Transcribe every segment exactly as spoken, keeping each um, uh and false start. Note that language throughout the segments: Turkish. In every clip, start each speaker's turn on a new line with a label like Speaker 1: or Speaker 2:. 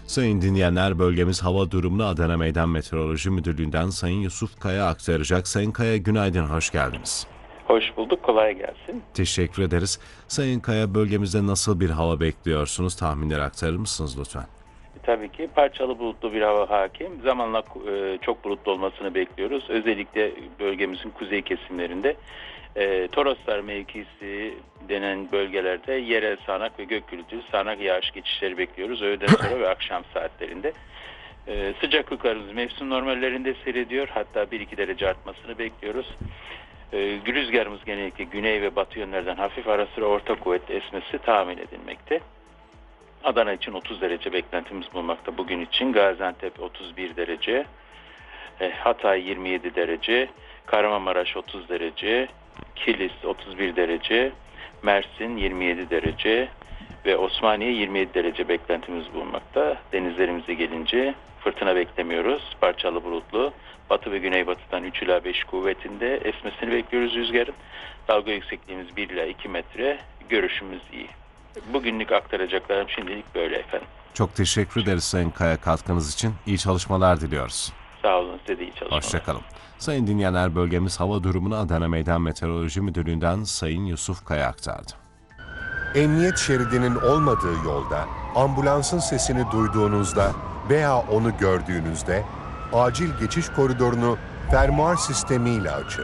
Speaker 1: Sayın dinleyenler, bölgemiz hava durumunu Adana Meydan Meteoroloji Müdürlüğü'nden Sayın Yusuf Kaya aktaracak. Sayın Kaya, günaydın, hoş geldiniz.
Speaker 2: Hoş bulduk, kolay gelsin.
Speaker 1: Teşekkür ederiz. Sayın Kaya, bölgemizde nasıl bir hava bekliyorsunuz? Tahminleri aktarır mısınız lütfen?
Speaker 2: Tabii ki parçalı bulutlu bir hava hakim. Zamanla e, çok bulutlu olmasını bekliyoruz. Özellikle bölgemizin kuzey kesimlerinde e, Toroslar mevkisi denen bölgelerde yerel sağanak ve gök gürültülü sağanak yağış geçişleri bekliyoruz. Öğleden sonra ve akşam saatlerinde. E, sıcaklıklarımız mevsim normallerinde seyrediyor. Hatta bir iki derece artmasını bekliyoruz. E, rüzgarımız genellikle güney ve batı yönlerden hafif ara sıra orta kuvvetli esmesi tahmin edilmekte. Adana için otuz derece beklentimiz bulunmakta bugün için. Gaziantep otuz bir derece, Hatay yirmi yedi derece, Kahramanmaraş otuz derece, Kilis otuz bir derece, Mersin yirmi yedi derece ve Osmaniye yirmi yedi derece beklentimiz bulunmakta. Denizlerimize gelince fırtına beklemiyoruz. Parçalı bulutlu. Batı ve güneybatıdan üç ila beş kuvvetinde esmesini bekliyoruz rüzgarın. Dalga yüksekliğimiz bir ila iki metre. Görüşümüz iyi. Bugünlük aktaracaklarım şimdilik böyle efendim.
Speaker 1: Çok teşekkür ederiz Sayın Kaya, katkınız için. İyi çalışmalar diliyoruz.
Speaker 2: Sağ olun, size de iyi çalışmalar.
Speaker 1: Hoşçakalın. Sayın dinleyenler, bölgemiz hava durumunu Adana Meydan Meteoroloji Müdürlüğü'nden Sayın Yusuf Kaya aktardı.
Speaker 3: Emniyet şeridinin olmadığı yolda ambulansın sesini duyduğunuzda veya onu gördüğünüzde acil geçiş koridorunu fermuar sistemiyle açın.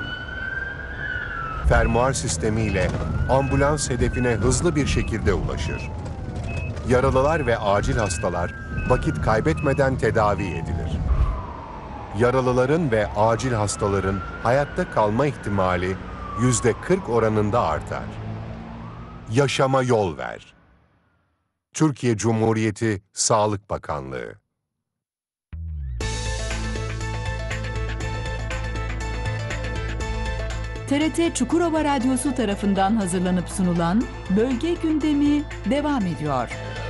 Speaker 3: Fermuar sistemiyle ambulans hedefine hızlı bir şekilde ulaşır. Yaralılar ve acil hastalar vakit kaybetmeden tedavi edilir. Yaralıların ve acil hastaların hayatta kalma ihtimali yüzde kırk oranında artar. Yaşama yol ver. Türkiye Cumhuriyeti Sağlık Bakanlığı.
Speaker 4: T R T Çukurova Radyosu tarafından hazırlanıp sunulan Bölge Gündemi devam ediyor.